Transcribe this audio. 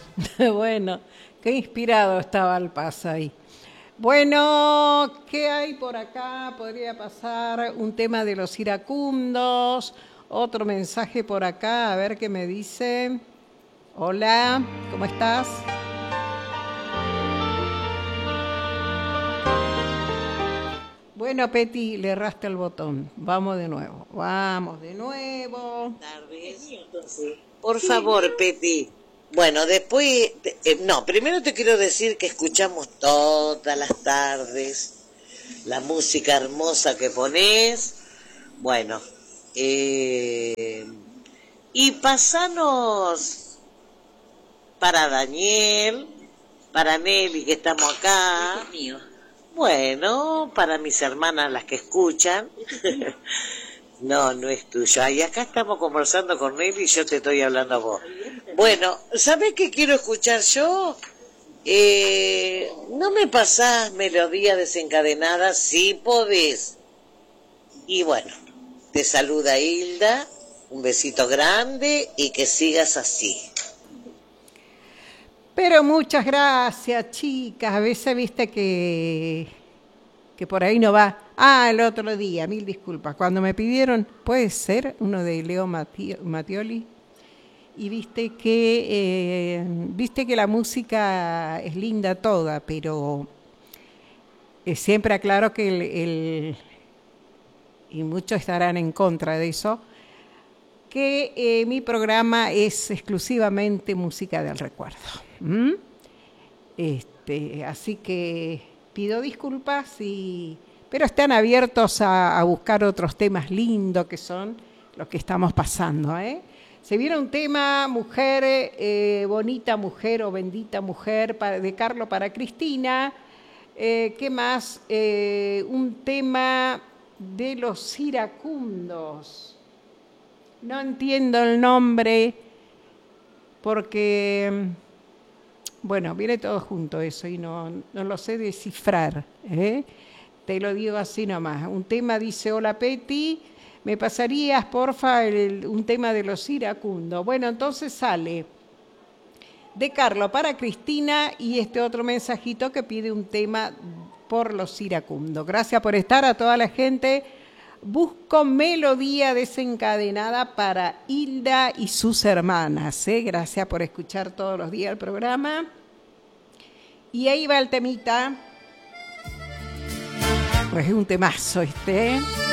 Bueno, qué inspirado estaba el Paz ahí. Bueno, ¿qué hay por acá? Podría pasar un tema de los iracundos, otro mensaje por acá, a ver qué me dice. Hola, ¿cómo estás? Bueno, Peti, le erraste el botón. Vamos de nuevo, vamos de nuevo. Tardes. Por favor, Peti. Bueno, después, no, primero te quiero decir que escuchamos todas las tardes la música hermosa que pones. Bueno, eh, y pasanos para Daniel, para Nelly que estamos acá. Es mío. Bueno, para mis hermanas las que escuchan. No, no es tuyo. Y acá estamos conversando con Nelly y yo te estoy hablando a vos. Bueno, ¿sabés qué quiero escuchar yo? ¿No me pasás melodía desencadenada? Sí podés. Y bueno, te saluda Hilda, un besito grande y que sigas así. Pero muchas gracias, chicas. A veces viste que por ahí no va. Ah, el otro día, mil disculpas. Cuando me pidieron, puede ser uno de Leo Mattioli, y viste que la música es linda toda, pero siempre aclaro que y muchos estarán en contra de eso, que mi programa es exclusivamente música del recuerdo. ¿Mm? Así que pido disculpas, pero están abiertos a buscar otros temas lindos que son los que estamos pasando. Se viene un tema, mujer, bonita mujer o bendita mujer, de Carlos para Cristina. ¿Qué más? Un tema de los iracundos. No entiendo el nombre porque, bueno, viene todo junto eso y no lo sé descifrar. Te lo digo así nomás. Un tema dice, hola Peti, ¿me pasarías, porfa, un tema de los iracundos? Bueno, entonces sale de Carlos para Cristina y este otro mensajito que pide un tema por los iracundos. Gracias por estar a toda la gente. Busco melodía desencadenada para Hilda y sus hermanas. Gracias por escuchar todos los días el programa. Y ahí va el temita. Pues es un temazo este.